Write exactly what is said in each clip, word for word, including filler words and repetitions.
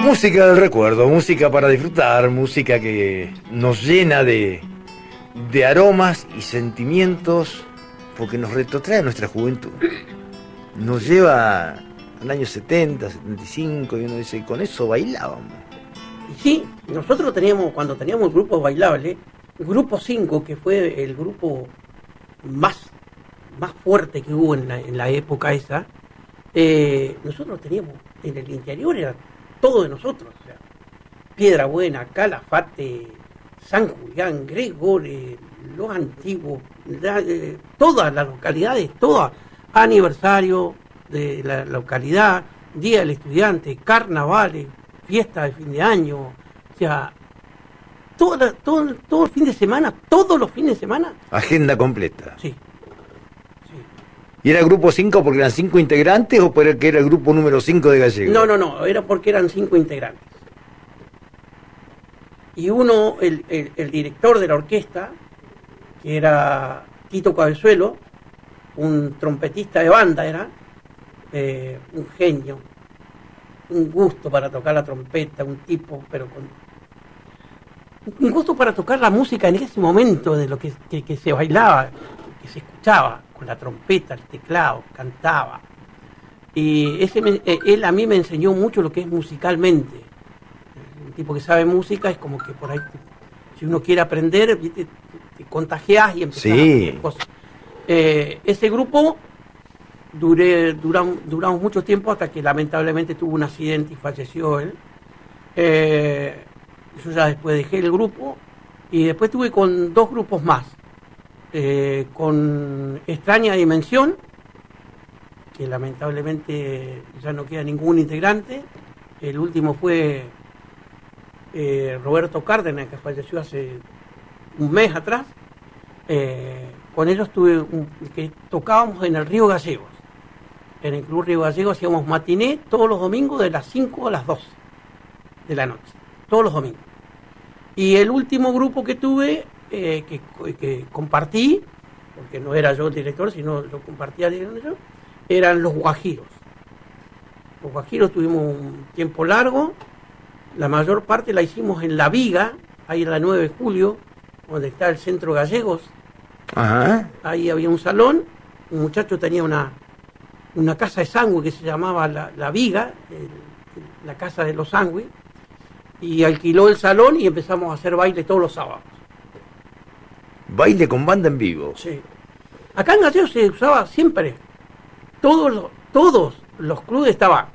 Música del recuerdo, música para disfrutar, música que nos llena de, de aromas y sentimientos, porque nos retrotrae a nuestra juventud. Nos lleva al año setenta, setenta y cinco, y uno dice, con eso bailábamos. Y sí, nosotros teníamos, cuando teníamos el grupo bailable, Grupo cinco, que fue el grupo más, más fuerte que hubo en la, en la época esa, eh, nosotros teníamos, en el interior era todo de nosotros, o sea, Piedra Buena, Calafate, San Julián, Gregores, Los Antiguos, la, eh, todas las localidades, todas, aniversario de la localidad, Día del Estudiante, carnavales, fiesta de fin de año, o sea, todo, todo, todo el fin de semana, todos los fines de semana. Agenda completa. Sí. ¿Y era el grupo cinco porque eran cinco integrantes o porque era el grupo número cinco de Gallegos? No, no, no, era porque eran cinco integrantes. Y uno, el, el, el director de la orquesta, que era Tito Cabezuelo, un trompetista de banda era, eh, un genio, un gusto para tocar la trompeta, un tipo, pero con... un gusto para tocar la música en ese momento de lo que, que, que se bailaba, que se escuchaba, con la trompeta, el teclado, cantaba. Y ese me, él a mí me enseñó mucho lo que es musicalmente. Un tipo que sabe música es como que por ahí, si uno quiere aprender, te, te contagias y empezás sí. a hacer cosas. Eh, ese grupo duré, duramos, duramos mucho tiempo hasta que lamentablemente tuvo un accidente y falleció él. Eh, yo ya después dejé el grupo y después tuve con dos grupos más. Eh, con Extraña Dimensión, que lamentablemente ya no queda ningún integrante. El último fue eh, Roberto Cárdenas, que falleció hace un mes atrás. Eh, con ellos tuve un, que tocábamos en el Río Gallegos. En el Club Río Gallegos hacíamos matiné todos los domingos de las cinco a las doce de la noche, todos los domingos. Y el último grupo que tuve, eh, que, que compartí, porque no era yo el director, sino yo compartía con ellos, eran los Guajiros. Los Guajiros tuvimos un tiempo largo, la mayor parte la hicimos en La Viga, ahí en la nueve de julio, donde está el Centro Gallegos. Ajá. Ahí había un salón, un muchacho tenía una, una casa de sangüe que se llamaba La, la Viga, el, la casa de los sangües, y alquiló el salón y empezamos a hacer baile todos los sábados. Baile con banda en vivo. Sí. Acá en Gallegos se usaba siempre. Todos los, todos los clubes estaban.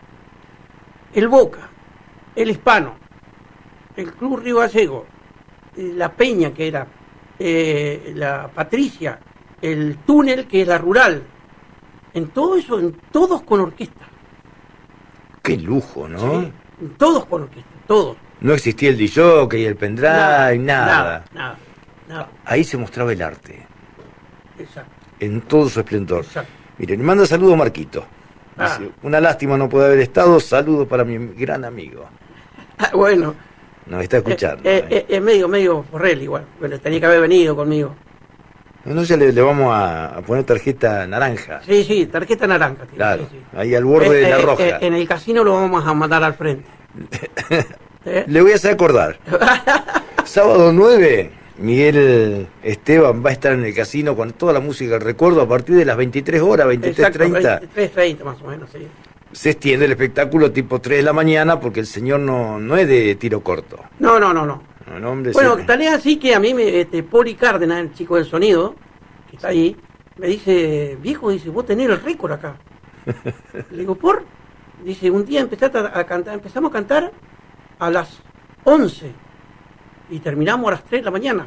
El Boca, el Hispano, el Club Río Gallego, la Peña, que era eh, la Patricia, el Túnel, que es la Rural. En todo eso, en todos con orquesta. Qué lujo, ¿no? Sí, todos con orquesta, todos. No existía el D J y el pendrive, nada. Nada, nada, nada. Ahí se mostraba el arte. Exacto. En todo su esplendor. Exacto. Miren, le manda saludos Marquito. Ah. Dice, una lástima no poder haber estado. Saludos para mi gran amigo. Ah, bueno. Nos está escuchando. Es eh, eh, eh, medio, medio forrel igual. Bueno, tenía que haber venido conmigo. Entonces le, le vamos a, a poner tarjeta naranja. Sí, sí, tarjeta naranja. Tío. Claro, sí, sí. ahí al borde eh, de la eh, roja. Eh, en el casino lo vamos a mandar al frente. ¿Eh? Le voy a hacer acordar. Sábado nueve, Miguel Esteban va a estar en el casino con toda la música del recuerdo a partir de las veintitrés horas, veintitrés treinta. veintitrés treinta más o menos, sí. Se extiende el espectáculo tipo tres de la mañana porque el señor no, no es de tiro corto. No, no, no, no. no, no hombre, bueno, sí. tal es así que a mí, me, este, Poli Cárdenas, el chico del sonido, que está ahí, me dice, viejo, dice, vos tenés el récord acá. Le digo, ¿por? Dice, un día empezaste a, a cantar, empezamos a cantar a las once y terminamos a las tres de la mañana.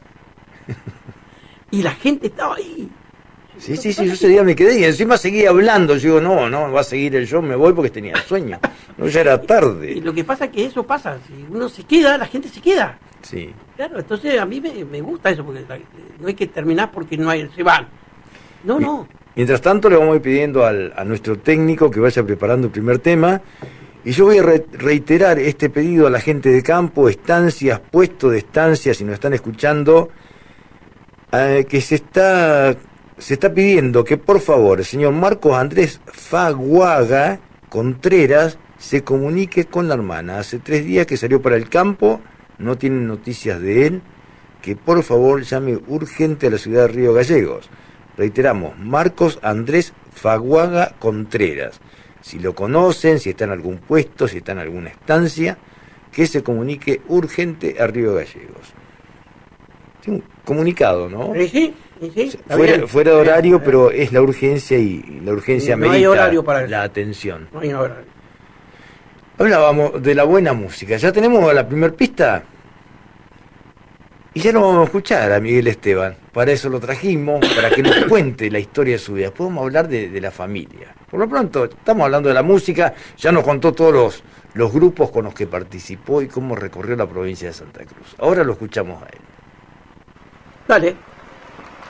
Y la gente estaba ahí. Sí, sí, sí, yo ese día me quedé y encima seguía hablando. Yo digo, no, no, va a seguir el show, me voy porque tenía sueño. No, ya era tarde. Y lo que pasa es que eso pasa, si uno se queda, la gente se queda. Sí. Claro, entonces a mí me, me gusta eso, porque la, no hay que terminar porque no hay, se van. No, no. Mientras tanto le vamos a ir pidiendo al, a nuestro técnico que vaya preparando el primer tema. Y yo voy a re reiterar este pedido a la gente de campo, estancias, puesto de estancias, si nos están escuchando, eh, que se está, se está pidiendo que por favor el señor Marcos Andrés Faguaga Contreras se comunique con la hermana. Hace tres días que salió para el campo, no tienen noticias de él, que por favor llame urgente a la ciudad de Río Gallegos. Reiteramos, Marcos Andrés Faguaga Contreras. Si lo conocen, si está en algún puesto, si está en alguna estancia, que se comunique urgente a Río Gallegos. Un comunicado, ¿no? Sí, sí, sí, sí, fuera, fuera de horario, pero es la urgencia y la urgencia no hay merita horario para eso. La atención. No hay horario. Hablábamos de la buena música. Ya tenemos la primer pista. Y ya lo vamos a escuchar a Miguel Esteban. Para eso lo trajimos, para que nos cuente la historia de su vida. Podemos hablar de, de la familia. Por lo pronto, estamos hablando de la música. Ya nos contó todos los, los grupos con los que participó y cómo recorrió la provincia de Santa Cruz. Ahora lo escuchamos a él. Dale.